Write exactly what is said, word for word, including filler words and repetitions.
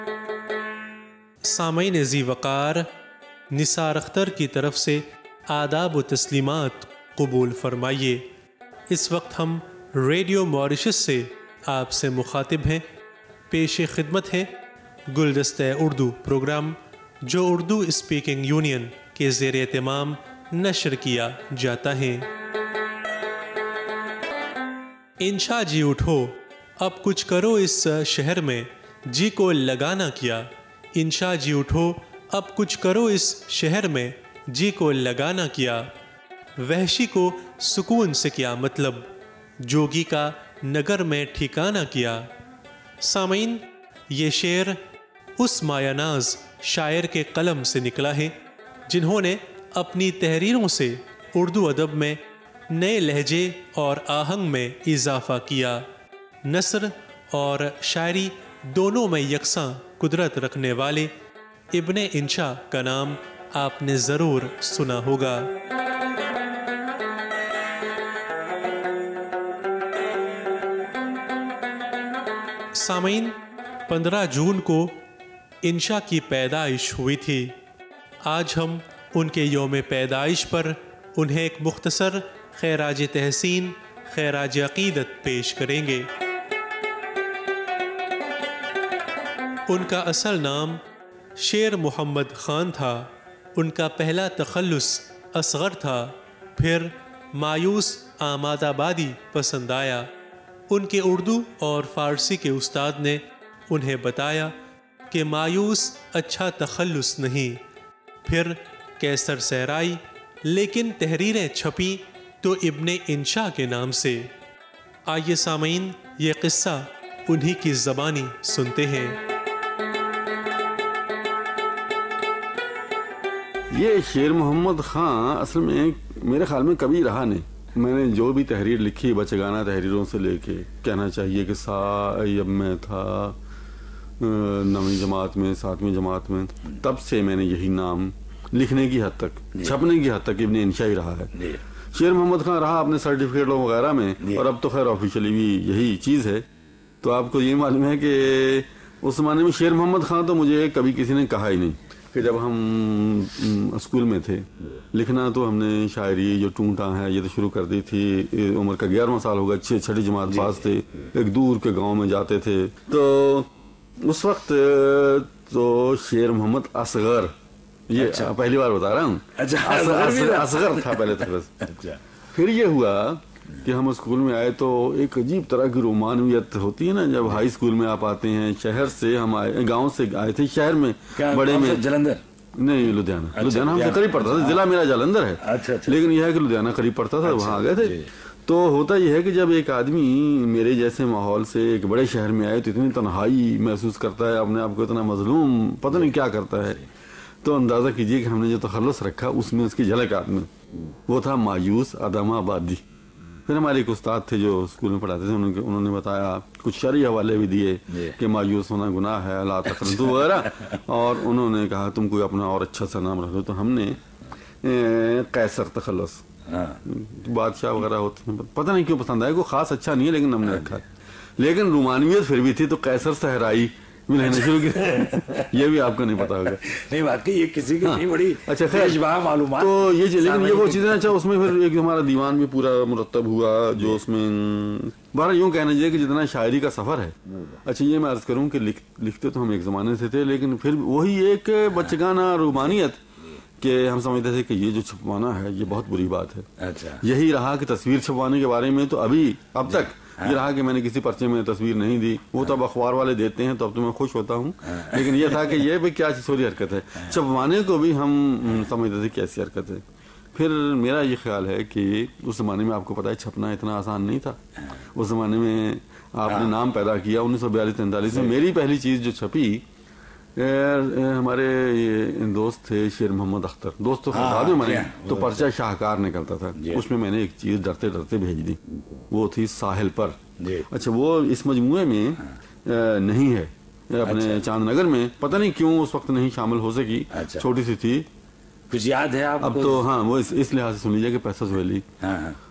سامعین ذی وقار، نثار اختر کی طرف سے آداب و تسلیمات قبول فرمائیے۔ اس وقت ہم ریڈیو ماریشس سے آپ سے مخاطب ہیں۔ پیش خدمت ہے گلدستہ اردو پروگرام، جو اردو اسپیکنگ یونین کے زیر اہتمام نشر کیا جاتا ہے۔ انشا جی اٹھو، اب کچھ کرو اس شہر میں، جی کو لگانا کیا۔ انشا جی اٹھو، اب کچھ کرو اس شہر میں، جی کو لگانا کیا۔ وحشی کو سکون سے کیا مطلب، جوگی کا نگر میں ٹھکانہ کیا۔ سامعین، یہ شعر اس مایہ ناز شاعر کے قلم سے نکلا ہے جنہوں نے اپنی تحریروں سے اردو ادب میں نئے لہجے اور آہنگ میں اضافہ کیا۔ نثر اور شاعری دونوں میں یکساں قدرت رکھنے والے ابن انشا کا نام آپ نے ضرور سنا ہوگا۔ سامعین، پندرہ جون کو انشا کی پیدائش ہوئی تھی۔ آج ہم ان کے یوم پیدائش پر انہیں ایک مختصر خراج تحسین، خراج عقیدت پیش کریں گے۔ ان کا اصل نام شیر محمد خان تھا۔ ان کا پہلا تخلص اصغر تھا، پھر مایوس آماد آبادی پسند آیا۔ ان کے اردو اور فارسی کے استاد نے انہیں بتایا کہ مایوس اچھا تخلص نہیں۔ پھر کیسر صحرائی، لیکن تحریریں چھپی تو ابن انشا کے نام سے۔ آئیے سامعین، یہ قصہ انہی کی زبانی سنتے ہیں۔ یہ شیر محمد خان اصل میں میرے خیال میں کبھی رہا نہیں۔ میں نے جو بھی تحریر لکھی بچگانہ تحریروں سے لے کے، کہنا چاہیے کہ سا میں تھا نویں جماعت میں، ساتویں جماعت میں، تب سے میں نے یہی نام لکھنے کی حد تک، چھپنے کی حد تک ابن انشا ہی رہا ہے۔ شیر محمد خان رہا اپنے سرٹیفکیٹ وغیرہ میں، اور اب تو خیر آفیشلی بھی یہی چیز ہے۔ تو آپ کو یہ معلوم ہے کہ اس زمانے میں شیر محمد خان تو مجھے کبھی کسی نے کہا ہی نہیں۔ کہ جب ہم اسکول میں تھے لکھنا، تو ہم نے شاعری جو ٹونٹا ہے یہ تو شروع کر دی تھی۔ عمر کا گیارہواں سال ہوگا، چھ چھٹی جماعت پاس تھے، ایک دور کے گاؤں میں جاتے تھے۔ تو اس وقت تو شیر محمد اصغر، یہ پہلی بار بتا رہا ہوں، اصغر تھا پہلے تک۔ پھر یہ ہوا کہ ہم اسکول میں آئے تو ایک عجیب طرح کی رومانویت ہوتی ہے نا، جب ہائی اسکول میں آپ آتے ہیں۔ شہر سے ہم آئے، گاؤں سے آئے تھے شہر میں، بڑے میں، جلندر نہیں لدھیانہ، لدھیانہ ہم سے قریب پڑتا تھا، ضلع میرا جلندر ہے، لیکن یہ ہے کہ لدھیانہ قریب پڑتا تھا، وہاں آ گئے تھے۔ تو ہوتا یہ ہے کہ جب ایک آدمی میرے جیسے ماحول سے ایک بڑے شہر میں آئے تو اتنی تنہائی محسوس کرتا ہے، اپنے آپ کو اتنا مظلوم، پتہ نہیں کیا کرتا ہے۔ تو اندازہ کیجئے کہ ہم نے جو تخلص رکھا اس میں اس کی جھلک آپ میں، وہ تھا مایوس آدم آبادی۔ پھر ہمارے ایک استاد تھے جو اسکول میں پڑھاتے تھے، انہوں نے بتایا، کچھ شرعی حوالے بھی دیے کہ مایوس ہونا گناہ ہے، لا تقنطوا وغیرہ، اور انہوں نے کہا تم کوئی اپنا اور اچھا سا نام رکھو۔ تو ہم نے قیصر تخلص، بادشاہ وغیرہ ہوتے ہیں، پتہ نہیں کیوں پسند آیا، کوئی خاص اچھا نہیں ہے لیکن ہم نے رکھا۔ لیکن رومانویت پھر بھی تھی، تو قیصر صحرائی ملنا شروع کیا۔ یہ بھی آپ کو نہیں پتا ہوگا۔ نہیں، واقعی یہ کسی کی نہیں، بڑی اچھا خیر معلومات۔ تو یہ لیکن یہ وہ چیزیں، اچھا اس میں پھر ایک ہمارا دیوان بھی پورا مرتب ہوا، جو اس میں بہرحال یوں کہنا چاہیے کہ جتنا شاعری کا سفر ہے۔ اچھا یہ میں عرض کروں کہ لکھتے تو ہم ایک زمانے سے تھے، لیکن پھر وہی ایک بچگانہ رومانیت کہ ہم سمجھتے تھے کہ یہ جو چھپوانا ہے یہ بہت بری بات ہے۔ یہی رہا کہ تصویر چھپوانے کے بارے میں تو ابھی اب تک یہ رہا کہ میں نے کسی پرچے میں تصویر نہیں دی، وہ تو اب اخبار والے دیتے ہیں تو اب تو میں خوش ہوتا ہوں، لیکن یہ تھا کہ یہ بھی کیا چھوٹی حرکت ہے، چھپوانے کو بھی ہم سمجھتے تھے کہ ایسی حرکت ہے۔ پھر میرا یہ خیال ہے کہ اس زمانے میں آپ کو پتا ہے چھپنا اتنا آسان نہیں تھا۔ اس زمانے میں آپ نے نام پیدا کیا انیس سو بیالیس تینتالیس میں، میری پہلی چیز جو چھپی، ہمارے دوست تھے شیر محمد اختر، دوست تو بعد میں بنے، تو پرچہ شاہکار نکلتا تھا، اس میں میں نے ایک چیز ڈرتے ڈرتے بھیج دی، وہ تھی ساحل پر۔ اچھا وہ اس مجموعے میں نہیں ہے، اپنے چاند نگر میں، پتہ نہیں کیوں اس وقت نہیں شامل ہو سکی، چھوٹی سی تھی، کچھ یاد ہے آپ؟ اب تو ہاں وہ اس لحاظ سے سن لیجیے کہ پیسہ سہیلی،